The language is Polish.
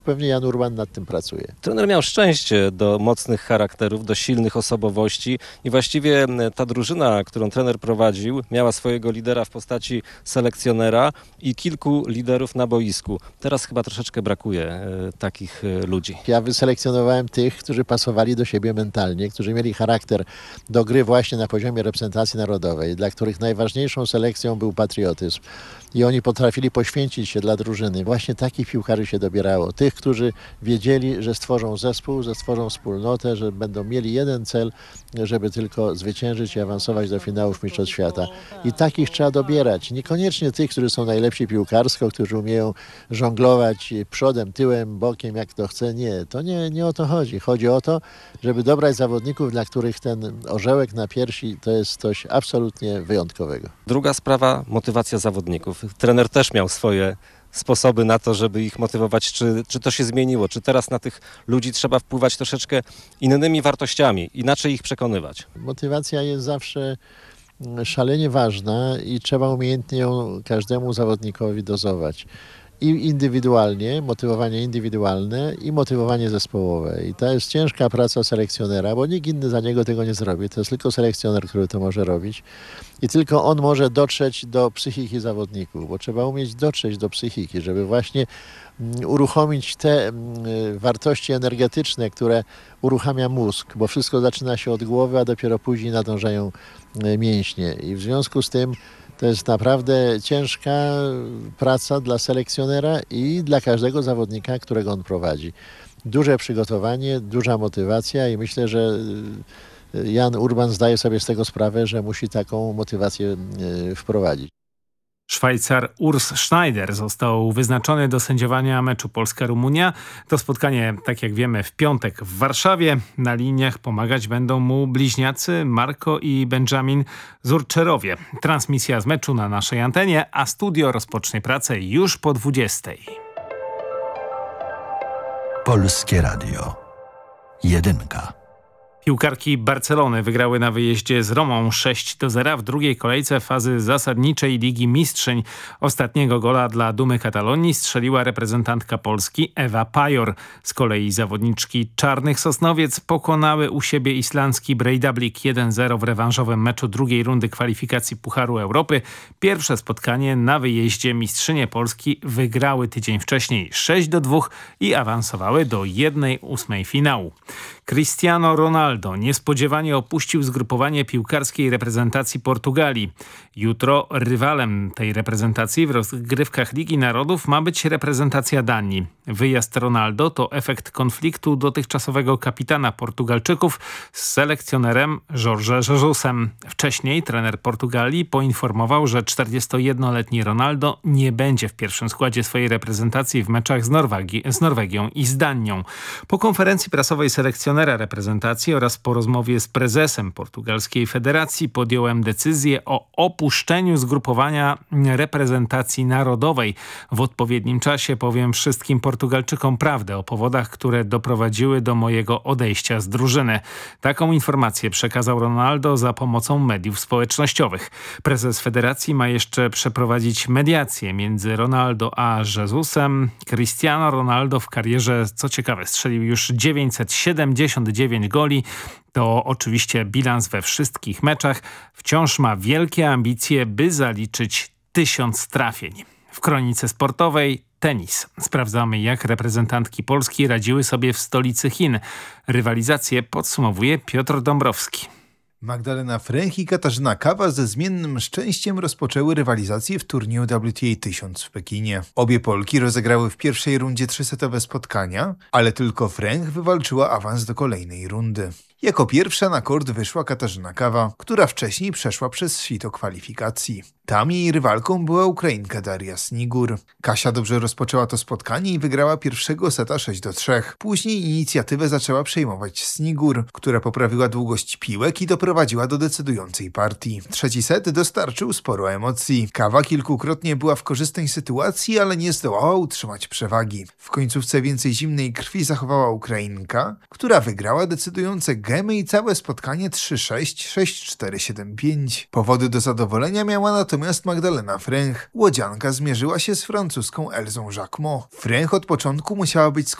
Pewnie Jan Urban nad tym pracuje. Trener miał szczęście do mocnych charakterów, do silnych osobowości i właściwie ta drużyna, którą trener prowadził, miała swojego lidera w postaci selekcjonera i kilku liderów na boisku. Teraz chyba troszeczkę brakuje takich ludzi. Ja wyselekcjonowałem tych, którzy pasowali do siebie mentalnie, którzy mieli charakter do gry właśnie na poziomie reprezentacji narodowej, dla których najważniejszą selekcją był patriotyzm. I oni potrafili poświęcić się dla drużyny. Właśnie takich piłkarzy się dobierało. Tych, którzy wiedzieli, że stworzą zespół, że stworzą wspólnotę, że będą mieli jeden cel, żeby tylko zwyciężyć i awansować do finałów Mistrzostw Świata. I takich trzeba dobierać. Niekoniecznie tych, którzy są najlepsi piłkarsko, którzy umieją żonglować przodem, tyłem, bokiem, jak to chce. Nie, to nie o to chodzi. Chodzi o to, żeby dobrać zawodników, dla których ten orzełek na piersi to jest coś absolutnie wyjątkowego. Druga sprawa, motywacja zawodników. Trener też miał swoje sposoby na to, żeby ich motywować. Czy to się zmieniło? Czy teraz na tych ludzi trzeba wpływać troszeczkę innymi wartościami, inaczej ich przekonywać? Motywacja jest zawsze szalenie ważna i trzeba umiejętnie ją każdemu zawodnikowi dozować. I indywidualnie, motywowanie indywidualne i motywowanie zespołowe. I to jest ciężka praca selekcjonera, bo nikt inny za niego tego nie zrobi. To jest tylko selekcjoner, który to może robić. I tylko on może dotrzeć do psychiki zawodników, bo trzeba umieć dotrzeć do psychiki, żeby właśnie uruchomić te wartości energetyczne, które uruchamia mózg, bo wszystko zaczyna się od głowy, a dopiero później nadążają mięśnie. I w związku z tym to jest naprawdę ciężka praca dla selekcjonera i dla każdego zawodnika, którego on prowadzi. Duże przygotowanie, duża motywacja i myślę, że Jan Urban zdaje sobie z tego sprawę, że musi taką motywację wprowadzić. Szwajcar Urs Schneider został wyznaczony do sędziowania meczu Polska-Rumunia. To spotkanie, tak jak wiemy, w piątek w Warszawie. Na liniach pomagać będą mu bliźniacy Marko i Benjamin Zurczerowie. Transmisja z meczu na naszej antenie, a studio rozpocznie pracę już po 20:00. Polskie Radio. Jedynka. Piłkarki Barcelony wygrały na wyjeździe z Romą 6-0 w drugiej kolejce fazy zasadniczej Ligi Mistrzyń. Ostatniego gola dla Dumy Katalonii strzeliła reprezentantka Polski Ewa Pajor. Z kolei zawodniczki Czarnych Sosnowiec pokonały u siebie islandzki Breiðablik 1-0 w rewanżowym meczu drugiej rundy kwalifikacji Pucharu Europy. Pierwsze spotkanie na wyjeździe mistrzynie Polski wygrały tydzień wcześniej 6-2 i awansowały do 1/8 finału. Cristiano Ronaldo niespodziewanie opuścił zgrupowanie piłkarskiej reprezentacji Portugalii. Jutro rywalem tej reprezentacji w rozgrywkach Ligi Narodów ma być reprezentacja Danii. Wyjazd Ronaldo to efekt konfliktu dotychczasowego kapitana Portugalczyków z selekcjonerem Jorge Jesusem. Wcześniej trener Portugalii poinformował, że 41-letni Ronaldo nie będzie w pierwszym składzie swojej reprezentacji w meczach z Norwegią i z Danią. Po konferencji prasowej selekcjonera reprezentacji oraz po rozmowie z prezesem portugalskiej federacji podjąłem decyzję o opuszczeniu zgrupowania reprezentacji narodowej. W odpowiednim czasie powiem wszystkim Portugalczykom prawdę o powodach, które doprowadziły do mojego odejścia z drużyny. Taką informację przekazał Ronaldo za pomocą mediów społecznościowych. Prezes federacji ma jeszcze przeprowadzić mediację między Ronaldo a Jesusem. Cristiano Ronaldo w karierze, co ciekawe, strzelił już 979 goli. To oczywiście bilans we wszystkich meczach. Wciąż ma wielkie ambicje, by zaliczyć 1000 trafień. W kronice sportowej tenis. Sprawdzamy, jak reprezentantki Polski radziły sobie w stolicy Chin. Rywalizację podsumowuje Piotr Dąbrowski. Magdalena Fręch i Katarzyna Kawa ze zmiennym szczęściem rozpoczęły rywalizację w turnieju WTA 1000 w Pekinie. Obie Polki rozegrały w pierwszej rundzie 3-setowe spotkania, ale tylko Fręch wywalczyła awans do kolejnej rundy. Jako pierwsza na kort wyszła Katarzyna Kawa, która wcześniej przeszła przez sito kwalifikacji. Tam jej rywalką była Ukrainka Daria Snigur. Kasia dobrze rozpoczęła to spotkanie i wygrała pierwszego seta 6-3. Później inicjatywę zaczęła przejmować Snigur, która poprawiła długość piłek i doprowadziła do decydującej partii. Trzeci set dostarczył sporo emocji. Kawa kilkukrotnie była w korzystnej sytuacji, ale nie zdołała utrzymać przewagi. W końcówce więcej zimnej krwi zachowała Ukrainka, która wygrała decydujące gemy i całe spotkanie 3-6, 6-4, 7-5. Powody do zadowolenia miała natomiast Magdalena Fręch. Łodzianka zmierzyła się z francuską Elzą Jacquemot. Fręch od początku musiała być